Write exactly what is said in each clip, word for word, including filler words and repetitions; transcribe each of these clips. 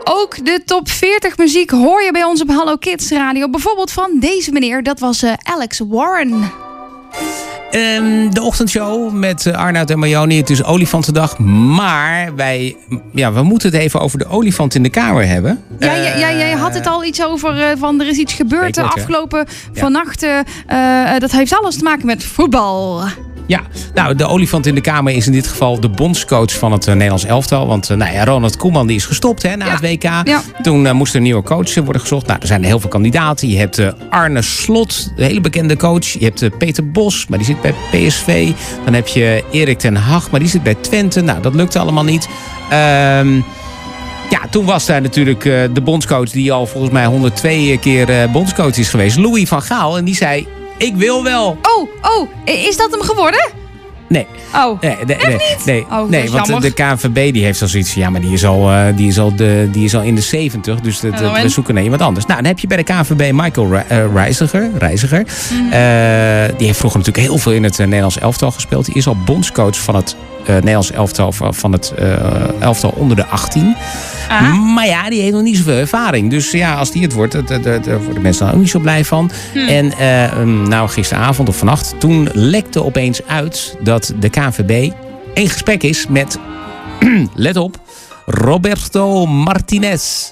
Ook de top veertig muziek hoor je bij ons op Hallo Kids Radio. Bijvoorbeeld van deze meneer, dat was uh, Alex Warren. Um, de ochtendshow met uh, Arnoud en Marjoni. Het is Olifantendag. Maar wij, ja, we moeten het even over de olifant in de kamer hebben. Ja, uh, ja, ja, jij had het al iets over. Uh, van er is iets gebeurd de afgelopen ja. vannacht. Uh, uh, dat heeft alles te maken met voetbal. Ja, nou, de olifant in de kamer is in dit geval de bondscoach van het uh, Nederlands elftal. Want uh, nou ja, Ronald Koeman die is gestopt hè, na ja. het W K. Ja. Toen uh, moest er een nieuwe coach worden gezocht. Nou, er zijn heel veel kandidaten. Je hebt uh, Arne Slot, de hele bekende coach. Je hebt uh, Peter Bos, maar die zit bij P S V. Dan heb je Erik ten Hag, maar die zit bij Twente. Nou, dat lukte allemaal niet. Ehm... Ja, toen was daar natuurlijk uh, de bondscoach die al volgens mij honderdtwee keer uh, bondscoach is geweest. Louis van Gaal. En die zei, ik wil wel. Oh, oh, is dat hem geworden? Nee. Oh, nee, nee, echt nee, niet? Nee, oh, nee want jammer. De K N V B die heeft al zoiets van, ja, maar die is al, uh, die is al, de, die is al in de zeventig. Dus de, de, oh, we zoeken naar iemand anders. Nou, dan heb je bij de K N V B Michael uh, Reiziger. Reiziger. Mm. Uh, die heeft vroeger natuurlijk heel veel in het uh, Nederlands elftal gespeeld. Die is al bondscoach van het uh, Nederlands elftal, van het uh, elftal onder de achttien. Ah. Maar ja, die heeft nog niet zoveel ervaring. Dus ja, als die het wordt, daar worden mensen dan ook niet zo blij van. Hm. En uh, nou, gisteravond of vannacht, toen lekte opeens uit dat de K N V B in gesprek is met, let op, Roberto Martinez.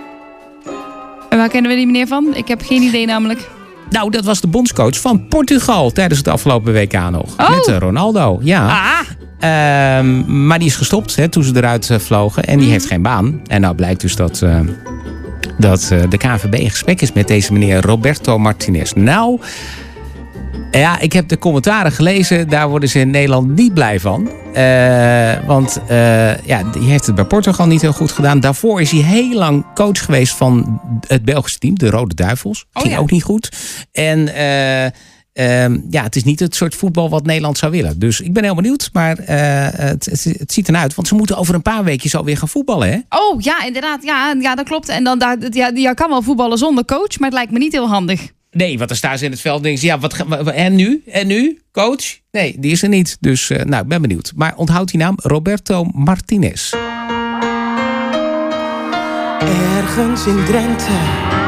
En waar kennen we die meneer van? Ik heb geen idee namelijk. Nou, dat was de bondscoach van Portugal tijdens het afgelopen W K nog. Oh. Met uh, Ronaldo, ja. Ah. Uh, maar die is gestopt hè, toen ze eruit uh, vlogen. En die mm. heeft geen baan. En nou blijkt dus dat, uh, dat uh, de K N V B in gesprek is met deze meneer Roberto Martinez. Nou, ja, ik heb de commentaren gelezen. Daar worden ze in Nederland niet blij van. Uh, want uh, ja, die heeft het bij Portugal niet heel goed gedaan. Daarvoor is hij heel lang coach geweest van het Belgische team, de Rode Duivels. Oh, Ging ja. ook niet goed. En Uh, Um, ja, het is niet het soort voetbal wat Nederland zou willen. Dus ik ben heel benieuwd. Maar uh, het, het, het ziet ernaar uit. Want ze moeten over een paar weekjes alweer gaan voetballen, hè? Oh, ja, inderdaad. Ja, ja dat klopt. En dan, ja, je kan wel voetballen zonder coach. Maar het lijkt me niet heel handig. Nee, want dan staan ze in het veld en denken ze, ja, wat, en nu? En nu? Coach? Nee, die is er niet. Dus, uh, nou, ik ben benieuwd. Maar onthoud die naam, Roberto Martinez. Ergens in Drenthe